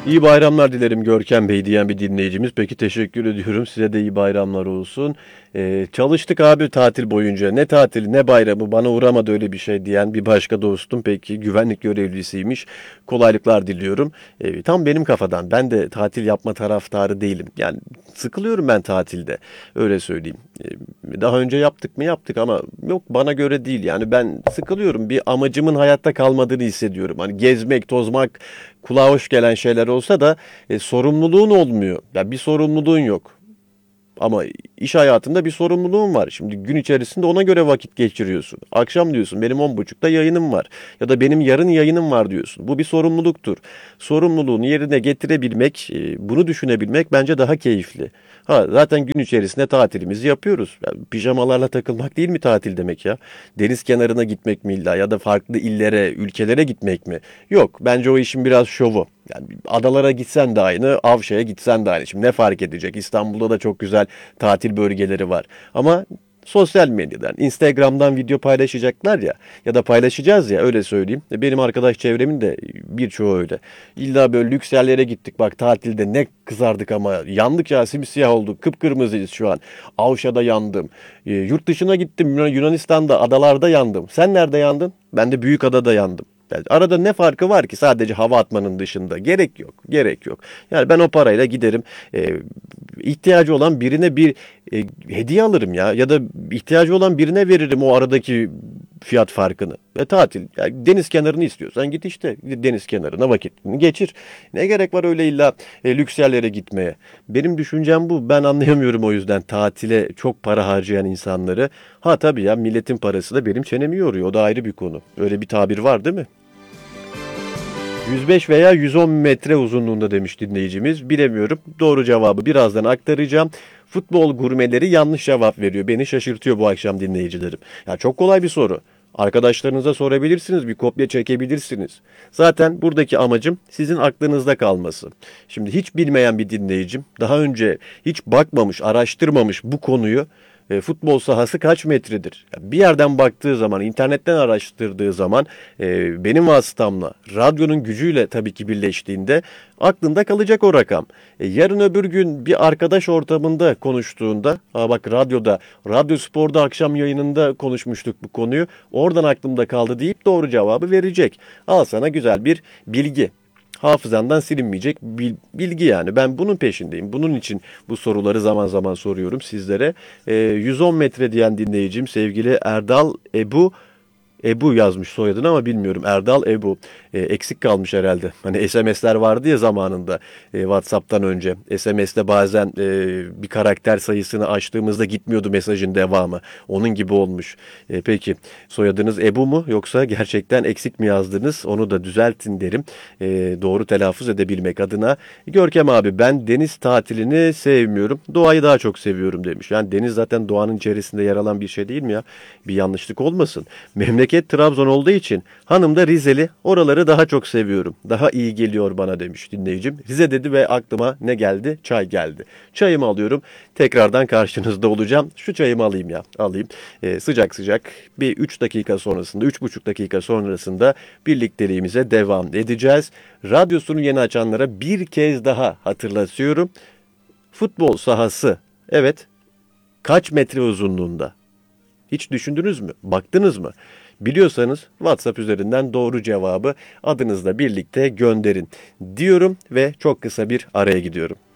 İyi bayramlar dilerim Görkem Bey diyen bir dinleyicimiz. Peki teşekkür ediyorum. Size de iyi bayramlar olsun. Çalıştık abi tatil boyunca. Ne tatili ne bayramı bana uğramadı öyle bir şey diyen bir başka dostum. Peki güvenlik görevlisiymiş. Kolaylıklar diliyorum. Tam benim kafadan. Ben de tatil yapma taraftarı değilim. Yani sıkılıyorum ben tatilde. Öyle söyleyeyim. Daha önce yaptık mı yaptık ama yok bana göre değil. Yani ben sıkılıyorum. Bir amacımın hayatta kalmadığını hissediyorum. Hani gezmek, tozmak kulağa hoş gelen şeyler olsa da sorumluluğun olmuyor. Ya bir sorumluluğun yok. Ama iş hayatında bir sorumluluğun var. Şimdi gün içerisinde ona göre vakit geçiriyorsun. Akşam diyorsun benim 10.30'da yayınım var. Ya da benim yarın yayınım var diyorsun. Bu bir sorumluluktur. Sorumluluğunu yerine getirebilmek, bunu düşünebilmek bence daha keyifli. Ha, zaten gün içerisinde tatilimizi yapıyoruz. Yani pijamalarla takılmak değil mi tatil demek ya? Deniz kenarına gitmek mi illa ya da farklı illere, ülkelere gitmek mi? Yok, bence o işin biraz şovu. Yani adalara gitsen de aynı, Avşa'ya gitsen de aynı. Şimdi ne fark edecek? İstanbul'da da çok güzel tatil bölgeleri var. Ama sosyal medyadan, Instagram'dan video paylaşacaklar ya ya da paylaşacağız ya öyle söyleyeyim. Benim arkadaş çevremin de birçoğu öyle. İlla böyle lüks yerlere gittik bak tatilde ne kızardık ama yandık ya simsiyah olduk. Kıpkırmızıyız şu an. Avşa'da yandım. Yurt dışına gittim Yunanistan'da adalarda yandım. Sen nerede yandın? Ben de Büyükada'da yandım. Yani arada ne farkı var ki sadece hava atmanın dışında? Gerek yok, gerek yok. Yani ben o parayla giderim, ihtiyacı olan birine bir hediye alırım ya da ihtiyacı olan birine veririm o aradaki fiyat farkını. Tatil, yani deniz kenarını istiyorsan git işte deniz kenarına vakitini geçir. Ne gerek var öyle illa lüks yerlere gitmeye? Benim düşüncem bu. Ben anlayamıyorum o yüzden tatile çok para harcayan insanları. Ha tabii ya milletin parası da benim çenemi yoruyor. O da ayrı bir konu. Öyle bir tabir var değil mi? 105 veya 110 metre uzunluğunda demiş dinleyicimiz. Bilemiyorum. Doğru cevabı birazdan aktaracağım. Futbol gurmeleri yanlış cevap veriyor. Beni şaşırtıyor bu akşam dinleyicilerim. Ya çok kolay bir soru. Arkadaşlarınıza sorabilirsiniz, bir kopya çekebilirsiniz. Zaten buradaki amacım sizin aklınızda kalması. Şimdi hiç bilmeyen bir dinleyicim, daha önce hiç bakmamış, araştırmamış bu konuyu futbol sahası kaç metredir? Bir yerden baktığı zaman, internetten araştırdığı zaman benim vasıtamla, radyonun gücüyle tabii ki birleştiğinde aklında kalacak o rakam. Yarın öbür gün bir arkadaş ortamında konuştuğunda, bak radyoda, Radyo Spor'da akşam yayınında konuşmuştuk bu konuyu. Oradan aklımda kaldı deyip doğru cevabı verecek. Al sana güzel bir bilgi. Hafızandan silinmeyecek bilgi yani. Ben bunun peşindeyim. Bunun için bu soruları zaman zaman soruyorum sizlere. 110 metre diyen dinleyicim sevgili Erdal Ebu yazmış soyadını ama bilmiyorum. Erdal Ebu. Eksik kalmış herhalde. Hani SMS'ler vardı ya zamanında WhatsApp'tan önce. SMS'te bazen bir karakter sayısını açtığımızda gitmiyordu mesajın devamı. Onun gibi olmuş. Peki soyadınız Ebu mu yoksa gerçekten eksik mi yazdınız? Onu da düzeltin derim. Doğru telaffuz edebilmek adına. Görkem abi ben deniz tatilini sevmiyorum. Doğayı daha çok seviyorum demiş. Yani deniz zaten doğanın içerisinde yer alan bir şey değil mi ya? Bir yanlışlık olmasın. Memleket Trabzon olduğu için hanım da Rizeli. Oraları daha çok seviyorum. Daha iyi geliyor bana demiş dinleyicim. Rize dedi ve aklıma ne geldi? Çay geldi. Çayımı alıyorum. Tekrardan karşınızda olacağım. Şu çayımı alayım ya. Alayım. Sıcak sıcak bir 3 dakika sonrasında, 3,5 dakika sonrasında birlikteliğimize devam edeceğiz. Radyosunu yeni açanlara bir kez daha hatırlatıyorum. Futbol sahası, evet, kaç metre uzunluğunda? Hiç düşündünüz mü? Baktınız mı? Biliyorsanız WhatsApp üzerinden doğru cevabı adınızla birlikte gönderin diyorum ve çok kısa bir araya gidiyorum.